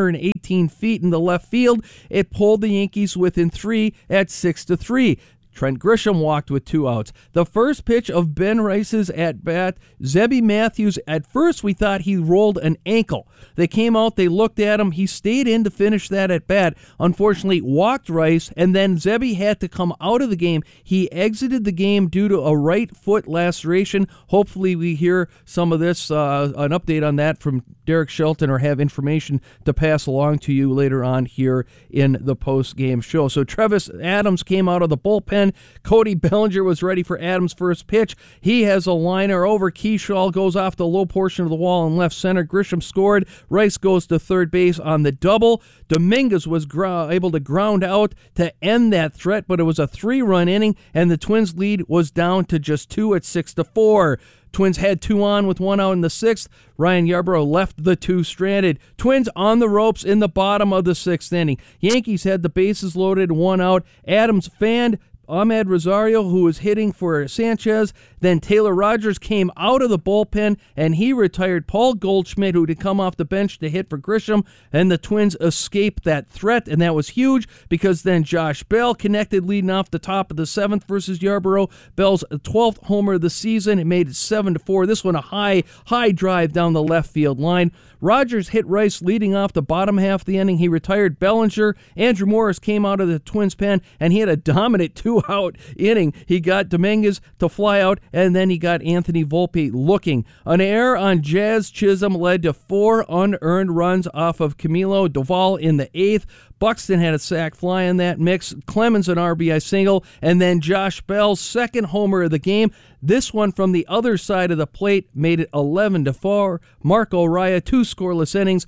Speaker 21: 418 feet into left field. It pulled the Yankees within 3 at 6-3. Trent Grisham walked with 2 outs. The first pitch of Ben Rice's at-bat, Zebby Matthews, at first we thought he rolled an ankle. They came out, they looked at him, he stayed in to finish that at-bat. Unfortunately, walked Rice, and then Zebby had to come out of the game. He exited the game due to a right foot laceration. Hopefully we hear some of this, an update on that from Derek Shelton, or have information to pass along to you later on here in the post-game show. So Travis Adams came out of the bullpen. Cody Bellinger was ready for Adams' first pitch. He has a liner over. Keyshaw goes off the low portion of the wall in left center. Grisham scored. Rice goes to third base on the double. Dominguez was able to ground out to end that threat, but it was a 3-run inning, and the Twins' lead was down to just 2 at 6-4. Twins had 2 on with 1 out in the 6th. Ryan Yarbrough left the 2 stranded. Twins on the ropes in the bottom of the 6th inning. Yankees had the bases loaded, 1 out. Adams fanned Ahmed Rosario, who was hitting for Sanchez. Then Taylor Rogers came out of the bullpen, and he retired Paul Goldschmidt, who had come off the bench to hit for Grisham, and the Twins escaped that threat, and that was huge because then Josh Bell connected leading off the top of the 7th versus Yarbrough. Bell's 12th homer of the season. It made it 7-4. This one a high drive down the left field line. Rogers hit Rice leading off the bottom half of the inning. He retired Bellinger. Andrew Morris came out of the Twins' pen, and he had a dominant 2-out inning. He got Dominguez to fly out, and then he got Anthony Volpe looking. An error on Jazz Chisholm led to 4 unearned runs off of Camilo Doval in the 8th. Buxton had a sac fly in that mix. Clemens an RBI single, and then Josh Bell's second homer of the game. This one from the other side of the plate made it 11-4. Marco Raya, 2 scoreless innings,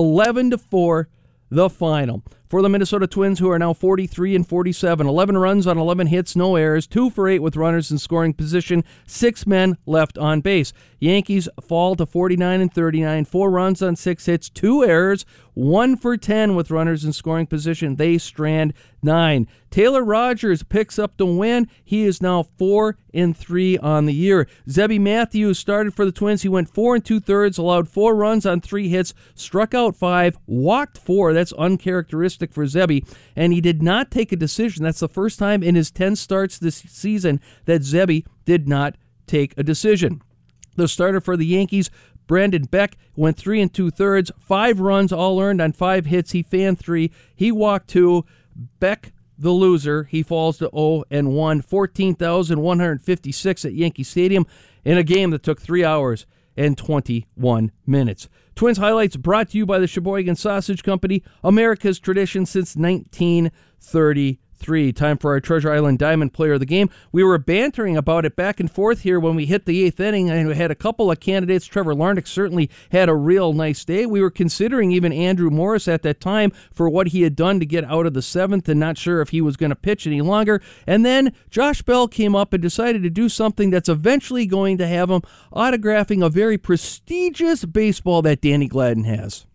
Speaker 21: 11-4, the final. For the Minnesota Twins, who are now 43-47, 11 runs on 11 hits, no errors, 2 for 8 with runners in scoring position, 6 men left on base. Yankees fall to 49-39, 4 runs on 6 hits, 2 errors, 1 for 10 with runners in scoring position. They strand 9. Taylor Rogers picks up the win. He is now 4-3 on the year. Zebby Matthews started for the Twins. He went 4 2/3, allowed 4 runs on 3 hits, struck out 5, walked 4. That's uncharacteristic for Zebby, and he did not take a decision. That's the first time in his 10 starts this season that Zebby did not take a decision. The starter for the Yankees, Brandon Beck, went 3 2/3, 5 runs all earned on 5 hits. He fanned 3. He walked 2. Beck, the loser, he falls to 0-1, 14,156 at Yankee Stadium in a game that took 3 hours and 21 minutes. Twins highlights brought to you by the Sheboygan Sausage Company, America's tradition since 1933. Time for our Treasure Island Diamond Player of the Game. We were bantering about it back and forth here when we hit the 8th inning, and we had a couple of candidates. Trevor Larnach certainly had a real nice day. We were considering even Andrew Morris at that time for what he had done to get out of the 7th and not sure if he was going to pitch any longer. And then Josh Bell came up and decided to do something that's eventually going to have him autographing a very prestigious baseball that Danny Gladden has.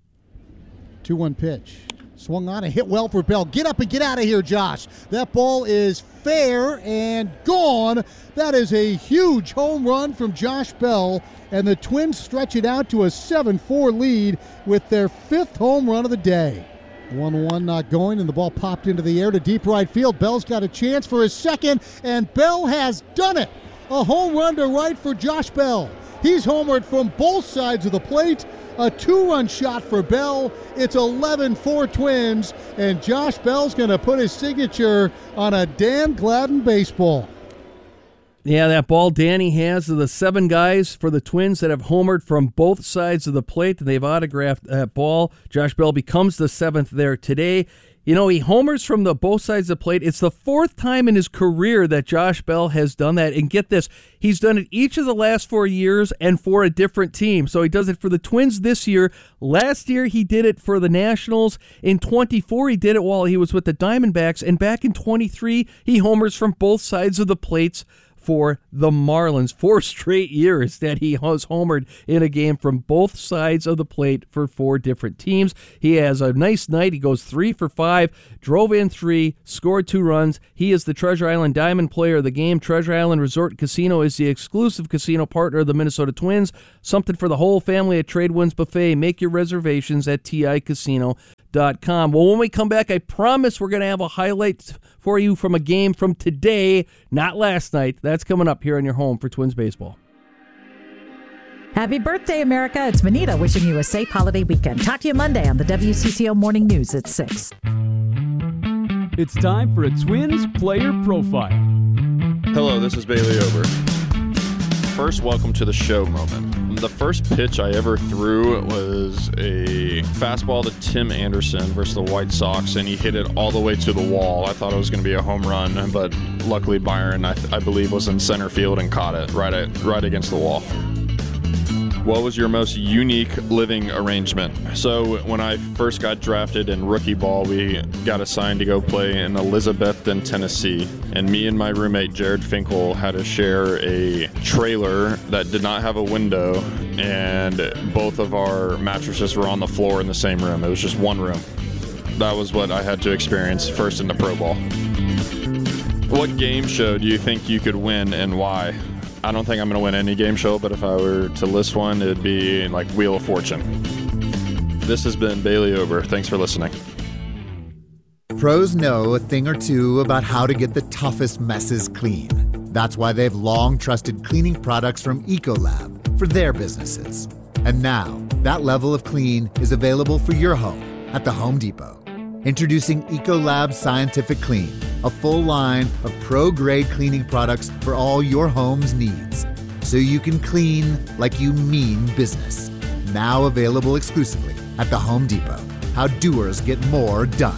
Speaker 1: 2-1 pitch. Swung on and hit well for Bell. Get up and get out of here, Josh. That ball is fair and gone. That is a huge home run from Josh Bell, and the Twins stretch it out to a 7-4 lead with their 5th home run of the day. 1-1 not going, and the ball popped into the air to deep right field. Bell's got a chance for his second, and Bell has done it. A home run to right for Josh Bell. He's homered from both sides of the plate. A 2-run shot for Bell. It's 11-4 Twins, and Josh Bell's going to put his signature on a Dan Gladden baseball.
Speaker 21: Yeah, that ball Danny has of the 7 guys for the Twins that have homered from both sides of the plate. They've autographed that ball. Josh Bell becomes the 7th there today. You know, he homers from both sides of the plate. It's the 4th time in his career that Josh Bell has done that. And get this, he's done it each of the last 4 years and for a different team. So he does it for the Twins this year. Last year, he did it for the Nationals. In 24, he did it while he was with the Diamondbacks. And back in 23, he homers from both sides of the plates for the Marlins. 4 straight years that he has homered in a game from both sides of the plate for 4 different teams. He has a nice night. He goes 3 for 5, drove in 3, scored 2 runs. He is the Treasure Island Diamond Player of the game. Treasure Island Resort and Casino is the exclusive casino partner of the Minnesota Twins. Something for the whole family at Tradewinds Buffet. Make your reservations at TICasino.com. Well, when we come back, I promise we're going to have a highlight for you from a game from today, not last night. That's coming up here on your home for Twins baseball.
Speaker 12: Happy birthday, America. It's Vanita wishing you a safe holiday weekend. Talk to you Monday on the WCCO Morning News at 6.
Speaker 13: It's time for a Twins player profile.
Speaker 15: Hello, this is Bailey Ober. First, welcome to the show moment. The first pitch I ever threw was a fastball to Tim Anderson versus the White Sox, and he hit it all the way to the wall. I thought it was going to be a home run, but luckily Byron, I believe, was in center field and caught it right against the wall. What was your most unique living arrangement? So when I first got drafted in rookie ball, we got assigned to go play in Elizabethton, Tennessee. And me and my roommate, Jared Finkel, had to share a trailer that did not have a window, and both of our mattresses were on the floor in the same room. It was just one room. That was what I had to experience first in the pro ball. What game show do you think you could win and why? I don't think I'm going to win any game show, but if I were to list one, it'd be like Wheel of Fortune. This has been Bailey Ober. Thanks for listening.
Speaker 16: Pros know a thing or two about how to get the toughest messes clean. That's why they've long trusted cleaning products from Ecolab for their businesses. And now, that level of clean is available for your home at the Home Depot. Introducing Ecolab Scientific Clean, a full line of pro-grade cleaning products for all your home's needs, so you can clean like you mean business. Now available exclusively at the Home Depot. How doers get more done.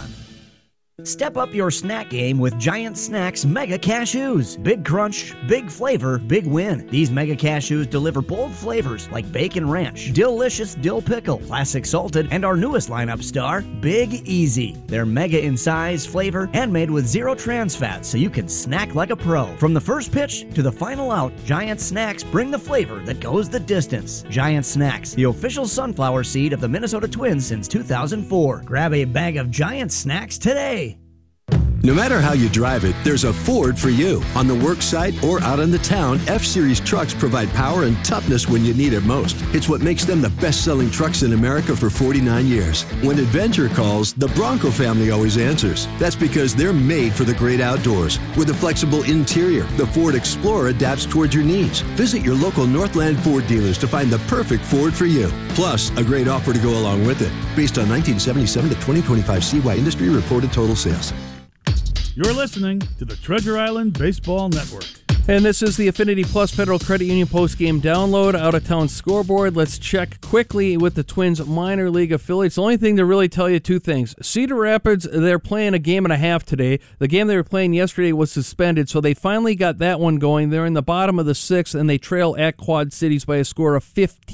Speaker 24: Step up your snack game with Giant Snacks Mega Cashews. Big crunch, big flavor, big win. These Mega Cashews deliver bold flavors like bacon ranch, delicious dill pickle, classic salted, and our newest lineup star, Big Easy. They're mega in size, flavor, and made with 0 trans fats, so you can snack like a pro. From the first pitch to the final out, Giant Snacks bring the flavor that goes the distance. Giant Snacks, the official sunflower seed of the Minnesota Twins since 2004. Grab a bag of Giant Snacks today.
Speaker 25: No matter how you drive it, there's a Ford for you. On the work site or out in the town, F-Series trucks provide power and toughness when you need it most. It's what makes them the best-selling trucks in America for 49 years. When adventure calls, the Bronco family always answers. That's because they're made for the great outdoors. With a flexible interior, the Ford Explorer adapts towards your needs. Visit your local Northland Ford dealers to find the perfect Ford for you. Plus, a great offer to go along with it. Based on 1977 to 2025 CY industry reported total sales.
Speaker 11: You're listening to the Treasure Island Baseball Network.
Speaker 21: And this is the Affinity Plus Federal Credit Union post-game download, out-of-town scoreboard. Let's check quickly with the Twins minor league affiliates. The only thing to really tell you 2 things. Cedar Rapids, they're playing a game and a half today. The game they were playing yesterday was suspended, so they finally got that one going. They're in the bottom of the 6th, and they trail at Quad Cities by a score of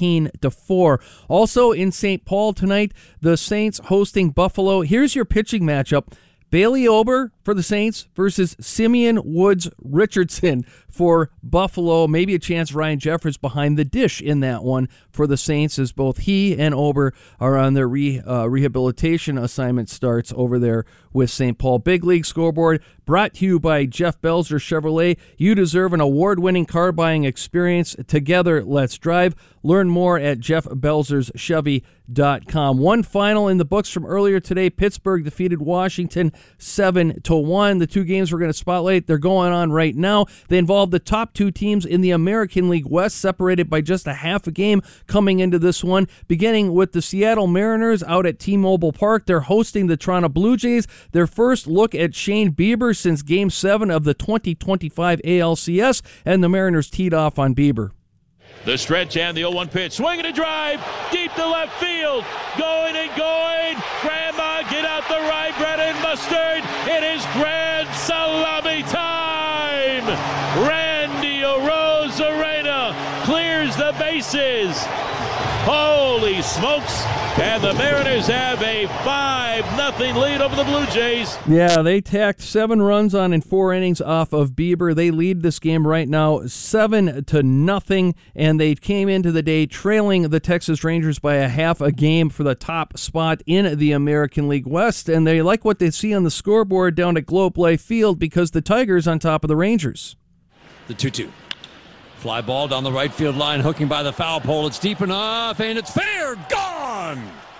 Speaker 21: 15-4. Also in St. Paul tonight, the Saints hosting Buffalo. Here's your pitching matchup. Bailey Ober for the Saints versus Simeon Woods Richardson for Buffalo. Maybe a chance Ryan Jeffers behind the dish in that one for the Saints, as both he and Ober are on their rehabilitation assignment starts over there with St. Paul. Big League Scoreboard brought to you by Jeff Belzer Chevrolet. You deserve an award-winning car buying experience. Together, let's drive. Learn more at jeffbelzerschevy.com. One final in the books from earlier today. Pittsburgh defeated Washington 7-1. The two games we're going to spotlight, they're going on right now. They involve the top two teams in the American League West, separated by just a half a game coming into this one, beginning with the Seattle Mariners out at T-Mobile Park. They're hosting the Toronto Blue Jays. Their first look at Shane Bieber since Game 7 of the 2025 ALCS, and the Mariners teed off on Bieber.
Speaker 3: The stretch and the 0-1 pitch. Swinging a drive deep to left field. Going and going. Grandma, get out the rye bread and mustard. It is grand salami time. Randy Arozarena clears the bases. Holy smokes. And the Mariners have a 5-0 lead over the Blue Jays.
Speaker 21: Yeah, they tacked 7 runs on in 4 innings off of Bieber. They lead this game right now 7-0, and they came into the day trailing the Texas Rangers by a half a game for the top spot in the American League West, and they like what they see on the scoreboard down at Globe Life Field because the Tigers on top of the Rangers.
Speaker 14: The 2-2. Fly ball down the right field line, hooking by the foul pole. It's deep enough, and it's fair. Gone!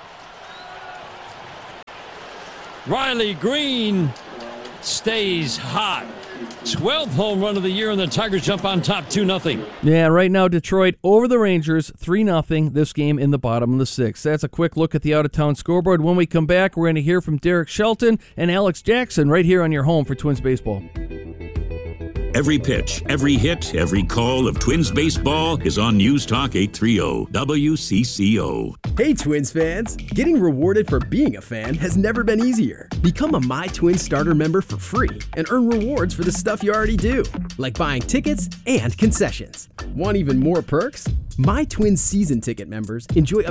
Speaker 14: Riley Green stays hot. 12th home run of the year, and the Tigers jump on top 2-0.
Speaker 21: Yeah, right now Detroit over the Rangers 3-0 this game in the bottom of the 6th. That's a quick look at the out-of-town scoreboard. When we come back, we're going to hear from Derek Shelton and Alex Jackson right here on your home for Twins Baseball.
Speaker 4: Every pitch, every hit, every call of Twins baseball is on News Talk 830 WCCO.
Speaker 17: Hey Twins fans! Getting rewarded for being a fan has never been easier. Become a My Twins starter member for free and earn rewards for the stuff you already do, like buying tickets and concessions. Want even more perks? My Twins season ticket members enjoy up